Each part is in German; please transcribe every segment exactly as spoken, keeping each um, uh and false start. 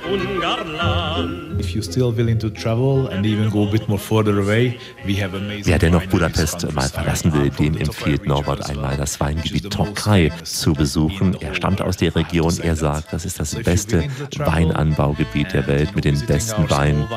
Ungarland. If you're still willing to travel and even go a bit more further away, we have amazing. Wer dennoch Budapest mal verlassen will, dem empfiehlt Norbert einmal das Weingebiet Tokai zu besuchen. Er stammt aus der Region, er sagt, das ist das beste Weinanbaugebiet der Welt mit den besten Weinen.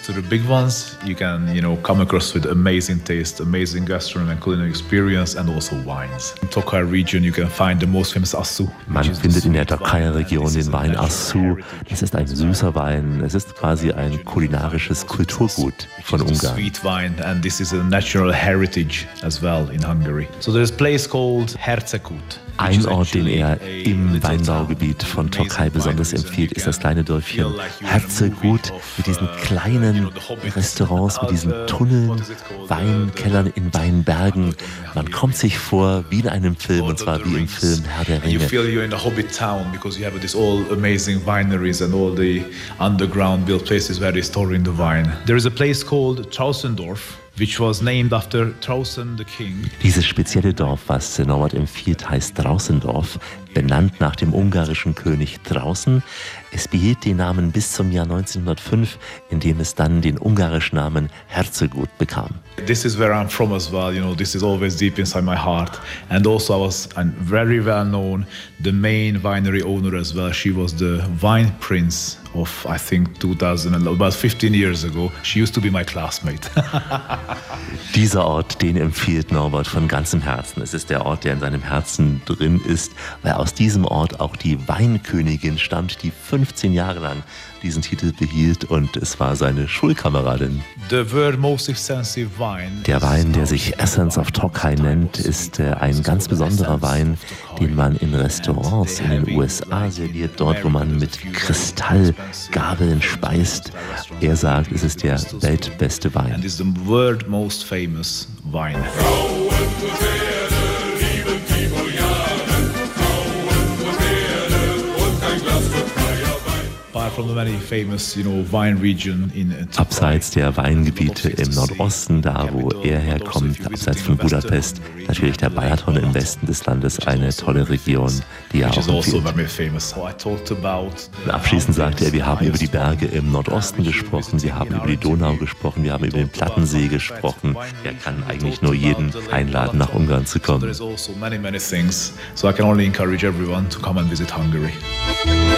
You can, you know, come across with amazing taste, amazing gastronomy and culinary experience and also wines. In Tokai region you can find the most famous Assu. Man findet in der Tokai-Region den Wein Assu. Das ist ein süßer Wein. Es ist quasi ein kulinarisches Kulturgut von Ungarn. Sweet wine, and this is a natural heritage as well in Hungary. So there's a place called Hercegút. Ein Ort, den er im Weinbaugebiet von Tokai besonders empfiehlt, ist das kleine Dörfchen Hercegút mit diesen kleinen Restaurants, mit diesen Tunneln, Weinkellern in Weinbergen. Man kommt sich vor wie in einem Film, und zwar wie im Film Herr der Ringe. You feel you're in the Hobbit town because you have these all amazing wineries and all the underground built places where they store in the wine. There is a place called Trausendorf, which was named after Trausen the king. Dieses spezielle Dorf, was Norbert empfiehlt, heißt Trausendorf, benannt nach dem ungarischen König Trausen. Es behielt den Namen bis zum Jahr neunzehnhundertfünf, in dem es dann den ungarischen Namen Hercegút bekam. This is where I'm from as well, you know, this is always deep inside my heart. And also I was very well known, the main winery owner as well. She was the wine prince of, I think, two thousand, about fifteen years ago. She used to be my classmate. Dieser Ort, den empfiehlt Norbert von ganzem Herzen. Es ist der Ort, der in seinem Herzen drin ist, weil aus diesem Ort auch die Weinkönigin stammt, die fünfzehn Jahre lang diesen Titel behielt, und es war seine Schulkameradin. The world most expensive wine. Der Wein, der sich Essence of Tokai nennt, ist äh, ein ganz besonderer Wein, den man in Restaurants in den U S A serviert, dort wo man mit Kristallgabeln speist. Er sagt, es ist der weltbeste Wein. And it's the world most famous wine. From the many famous, you know, wine region in abseits der Weingebiete im Nordosten, da wo er herkommt, abseits von Budapest, natürlich der Balaton im Westen des Landes, eine tolle Region, die er auch empfiehlt. Abschließend sagte er, wir haben über die Berge im Nordosten gesprochen, wir haben über die Donau gesprochen, wir haben über den Plattensee gesprochen. Er kann eigentlich nur jeden einladen, nach Ungarn zu kommen. So I can only encourage everyone to come and visit Hungary.